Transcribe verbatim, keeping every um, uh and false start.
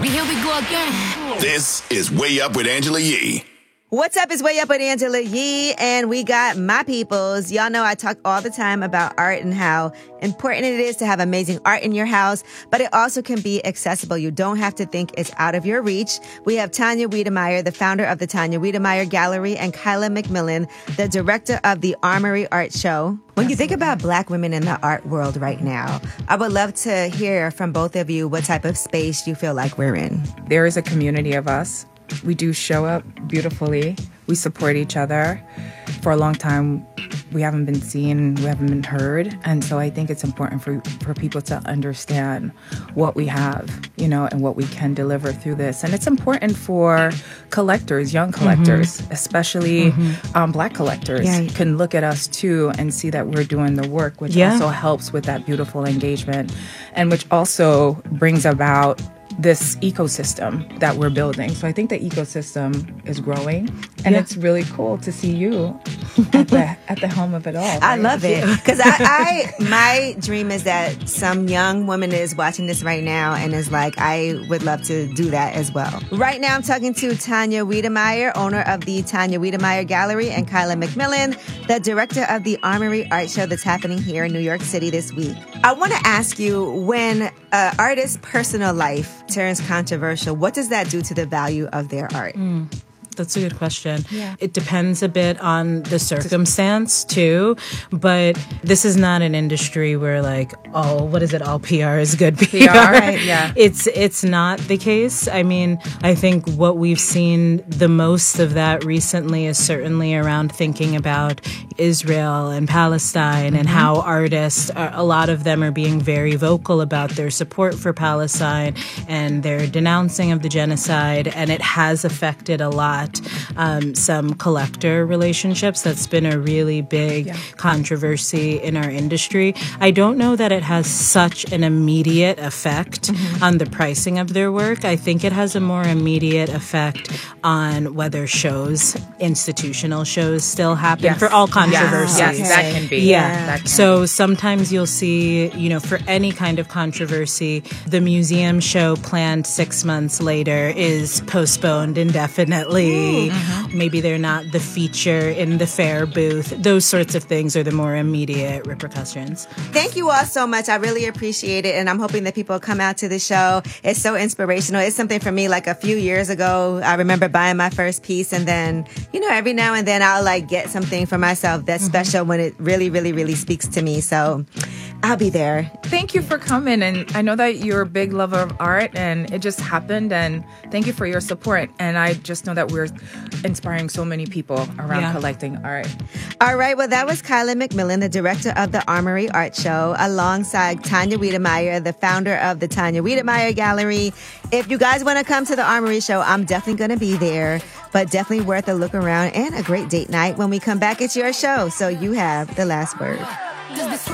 Here we go again. This is Way Up with Angela Yee. What's up? It's Way Up with Angela Yee, and we got my peoples. Y'all know I talk all the time about art and how important it is to have amazing art in your house, but it also can be accessible. You don't have to think it's out of your reach. We have Tanya Wiedemeyer, the founder of the Tanya Wiedemeyer Gallery, and Kyla McMillan, the director of the Armory Art Show. When you think about Black women in the art world right now, I would love to hear from both of you what type of space you feel like we're in. There is a community of us. We do show up beautifully. We support each other. For a long time, we haven't been seen, we haven't been heard. And so I think it's important for, for people to understand what we have, you know, and what we can deliver through this. And it's important for collectors, young collectors, mm-hmm. especially mm-hmm. um, Black collectors, yeah. can look at us too and see that we're doing the work, which yeah. also helps with that beautiful engagement and which also brings about this ecosystem that we're building. So I think the ecosystem is growing, and yeah. it's really cool to see you at the at the helm of it all. Right? I love it because I, I my dream is that some young woman is watching this right now and is like, I would love to do that as well. Right now, I'm talking to Tanya Wiedemeyer, owner of the Tanya Wiedemeyer Gallery, and Kyla McMillan, the director of the Armory Art Show that's happening here in New York City this week. I want to ask you, when an artist's personal life turns controversial, what does that do to the value of their art? Mm, that's a good question. Yeah. It depends a bit on the circumstance too, but this is not an industry where like, oh, what is it? All P R is good P R. P R, right? Yeah. It's it's not the case. I mean, I think what we've seen the most of that recently is certainly around thinking about Israel and Palestine mm-hmm. and how artists, are, a lot of them are being very vocal about their support for Palestine and their denouncing of the genocide, and it has affected a lot um, some collector relationships. That's been a really big yeah. controversy in our industry. I don't know that it has such an immediate effect mm-hmm. on the pricing of their work. I think it has a more immediate effect on whether shows, institutional shows, still happen yes. for all controversies. Yes, yes, that can be. Yeah. That can so be. Sometimes you'll see, you know, for any kind of controversy, the museum show planned six months later is postponed indefinitely. Mm-hmm. Maybe they're not the feature in the fair booth. Those sorts of things are the more immediate repercussions. Thank you all so much. I really appreciate it. And I'm hoping that people come out to the show. It's so inspirational. It's something for me. Like a few years ago, I remember buying my first piece, and then, you know, every now and then I'll like get something for myself that's mm-hmm. special when it really, really, really speaks to me. So I'll be there. Thank you for coming. And I know that you're a big lover of art, and it just happened. And thank you for your support. And I just know that we're inspiring so many people around yeah. collecting art. All right. Well, that was Kyla McMillan, the director of the Armory Art Show, alongside Tanya Wiedemeyer, the founder of the Tanya Wiedemeyer Gallery. If you guys want to come to the Armory Show, I'm definitely going to be there, but definitely worth a look around and a great date night. When we come back, it's your show, so you have the last word.